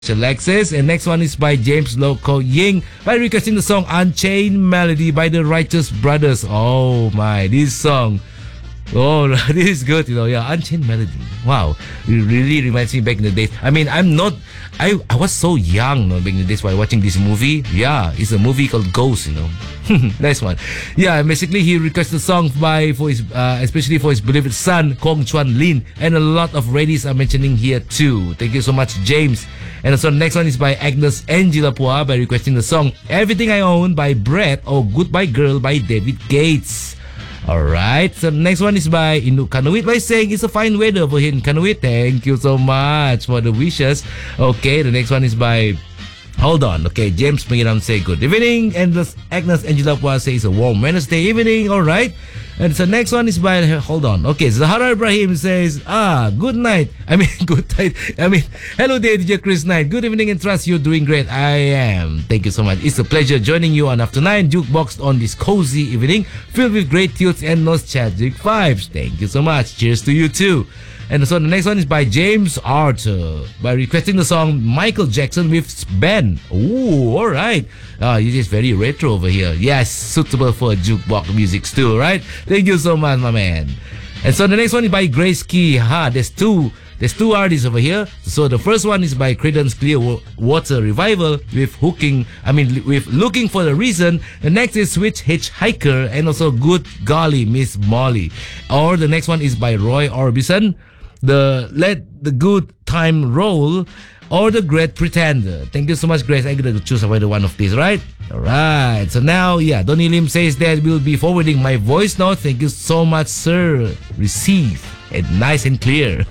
Alexis. And next one is by James Loco Ying by requesting the song Unchained Melody by the Righteous Brothers. Oh my, this song. Oh, this is good, Yeah, Unchained Melody. Wow, it really reminds me back in the days. I mean, I was so young, back in the days while watching this movie. Yeah, it's a movie called Ghost, Nice one. Yeah, basically he requested a song for his, especially for his beloved son, Kong Chuan Lin, and a lot of ladies are mentioning here too. Thank you so much, James. And so the next one is by Agnes Angela Pua by requesting the song Everything I Own by Brett or Goodbye Girl by David Gates. Alright, so the next one is by Inu Kanuit by saying it's a fine weather over here in Kanuit. Thank you so much for the wishes. Okay, the next one is by Hold on. Okay, James Pangiram say good evening, and Agnes Angela Pua says a warm Wednesday evening. Alright. And so next one is by Hold on. Okay, Zahara Ibrahim says good night. Good night. Hello there, DJ Chris Knight. Good evening and trust you're doing great. I am. Thank you so much. It's a pleasure joining you on After 9 Jukebox on this cozy evening filled with great tunes and nostalgic vibes. Thank you so much. Cheers to you too. And so the next one is by James Arthur by requesting the song Michael Jackson with Ben. Ooh, alright. It is very retro over here. Yes, suitable for jukebox music too, right? Thank you so much, my man. And so the next one is by Grace Key. There's two artists over here. So the first one is by Creedence Clearwater Revival with with Looking for the Reason. The next is Switch Hitchhiker and also Good Golly Miss Molly. Or the next one is by Roy Orbison, the Let the Good Time Roll, or The Great Pretender. Thank you so much, Grace. I'm going to choose either one of these, right? Alright, so now, Donnie Lim says that we'll be forwarding my voice note. Thank you so much, sir. Receive. And nice and clear.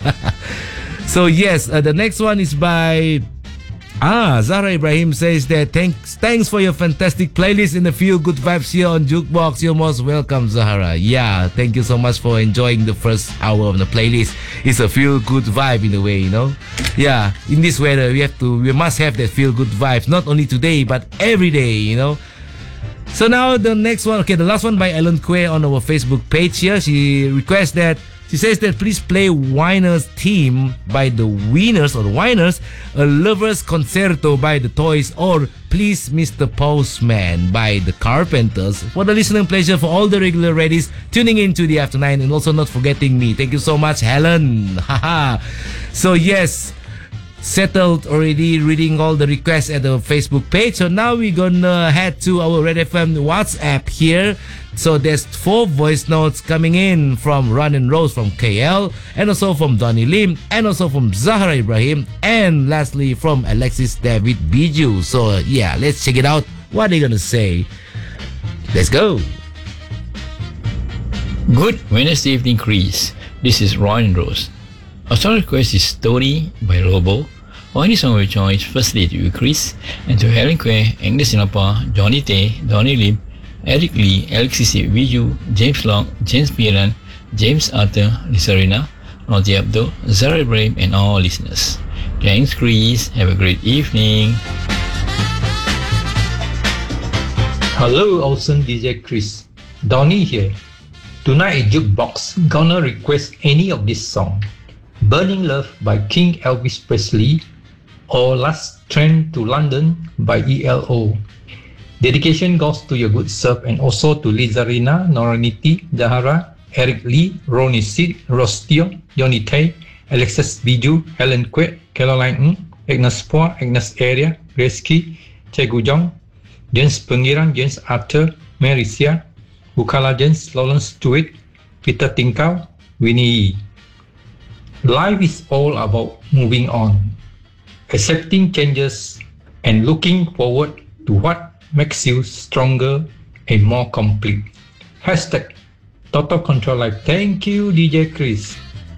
So yes, the next one is by Zahra Ibrahim says that thanks for your fantastic playlist and the feel good vibes here on Jukebox. You're most welcome, Zahara. Yeah, thank you so much for enjoying the first hour of the playlist. It's a feel good vibe in a way, Yeah, in this weather we must have that feel good vibes, not only today but every day, So now the next one, the last one by Ellen Kwe on our Facebook page here. She says that please play Winer's theme by the Wieners or the Winers, A Lover's Concerto by the Toys, or Please Mr. Postman by the Carpenters for the listening pleasure for all the regular readies tuning in to the After 9 and also not forgetting me. Thank you so much, Helen. Haha. So yes, settled already reading all the requests at the Facebook page. So now we're gonna head to our Red FM WhatsApp here. So there's 4 voice notes coming in from Ron and Rose from KL, and also from Donnie Lim, and also from Zahra Ibrahim, and lastly from Alexis David Biju. So let's check it out. What are they gonna say? Let's go. Good Wednesday evening, Chris. This is Ron and Rose. Our song request is Story by Robo. Or any song of your choice, firstly to you, Chris, and to Helen Kwe, Agnes Sinapa, Johnny Tay, Donnie Lim, Eric Lee, Alexis Viju, James Long, James Piran, James Arthur, Lissarina, Roti Abdo, Zahra Ibrahim, and all listeners. Thanks, Chris. Have a great evening. Hello, awesome DJ Chris. Donnie here. Tonight at Jukebox, gonna request any of this song. Burning Love by King Elvis Presley, or Last Train to London by ELO. Dedication goes to your good self and also to Lizarina, Noraniti, Zahara, Eric Lee, Ronnie Sid, Rostio, Johnny Tay, Alexis Biju, Helen Kwek, Caroline Ng, Agnes Poa, Agnes Area, Grace Key, Che Gujong, James Pengiran, James Arthur, Mary Sia, Bukala James, Lawrence Stewart, Peter Tinkau, Winnie. Life is all about moving on, accepting changes, and looking forward to what makes you stronger and more complete. Hashtag Total Control Life. Thank you, DJ Chris.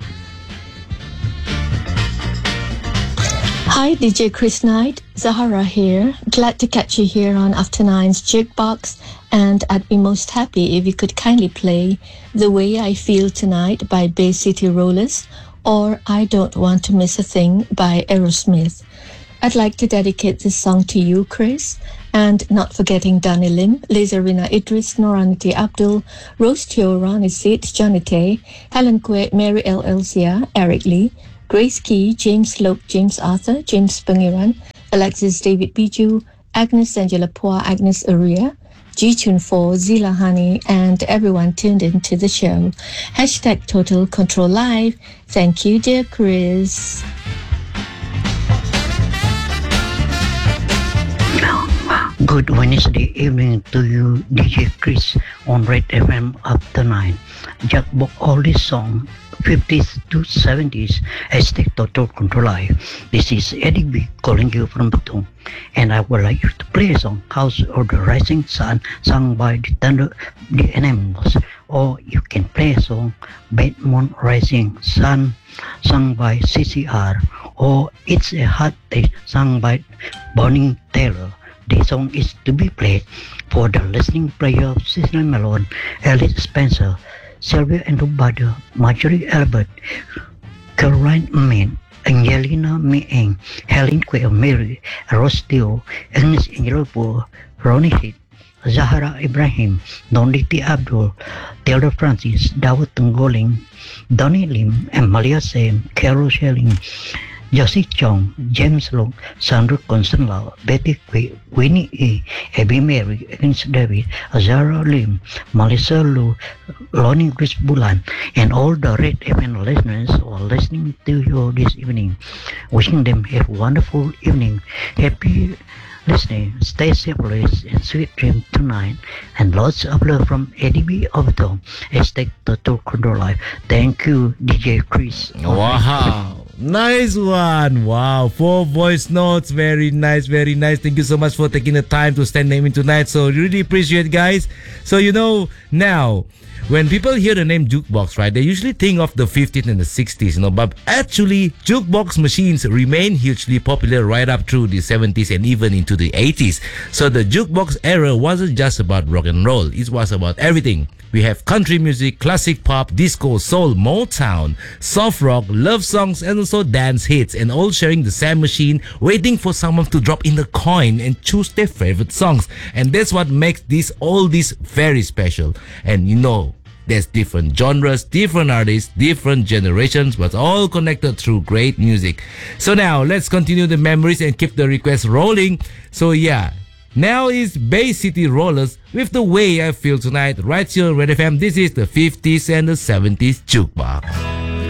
Hi, DJ Chris Knight. Zahara here. Glad to catch you here on After 9's Jukebox, and I'd be most happy if you could kindly play The Way I Feel Tonight by Bay City Rollers, or I Don't Want to Miss a Thing by Aerosmith. I'd like to dedicate this song to you, Chris, and not forgetting Donnie Lim, Lizarina Idris, Noraniti Abdul, Rose Teo, Ronnie Sid, Johnny Tay, Helen Kwe, Mary L. Elsia, Eric Lee, Grace Key, James Loke, James Arthur, James Pangeran, Alexis David Biju, Agnes Angela Poa, Agnes Aria, G-Tune 4, Zila Hani, and everyone tuned in to the show. Hashtag Total Control Live. Thank you, dear Chris. Good Wednesday evening to you, DJ Chris, on Red FM After 9. Jackbox Oldies song, 50s to 70s, hashtag Total Control Live. This is Eddie B calling you from Batum, and I would like you to play a song, House of the Rising Sun, sung by the Animals, or you can play a song, Bedmont Rising Sun, sung by CCR, or It's a Hot Day, sung by Bonnie Taylor. This song is to be played for the listening player of Cecily Malone, Alice Spencer, Sylvia Andrew Butter, Marjorie Albert, Caroline Min, Angelina Meeng, Helen Quayle Mary, Rose Teo, Agnes Angelo, Ronnie Heath, Zahara Ibrahim, Nonditi Abdul, Taylor Francis, Dawud Tenggoling, Donnie Lim, Amalia Sam, Carol Shelling, Josie Chong, James Long, Sandra Constanlau, Betty Quy, Winnie E, Abby Mary, Agnes David, Azara Lim, Melissa Lu, Lonnie Chris Bulan, and all the Red FM listeners who are listening to you this evening. Wishing them a wonderful evening. Happy listening. Stay safe, please, and sweet dream tonight. And lots of love from Eddie B. Overton. Hashtag Total Control Live. Thank you, DJ Chris. Wow. Nice one. Wow. 4 voice notes. Very nice. Very nice. Thank you so much for taking the time to stand naming tonight. So really appreciate it, guys. So now when people hear the name jukebox, right, they usually think of the 50s and the 60s, but actually jukebox machines remain hugely popular right up through the 70s and even into the 80s. So the jukebox era wasn't just about rock and roll. It was about everything. We have country music, classic pop, disco, soul, Motown, soft rock, love songs, and also dance hits, and all sharing the same machine, waiting for someone to drop in the coin and choose their favorite songs. And that's what makes all this very special. And there's different genres, different artists, different generations, but all connected through great music. So now let's continue the memories and keep the requests rolling. So now is Bay City Rollers with The Way I Feel Tonight right here on Red FM. This is the 50s and the 70s Jukebox.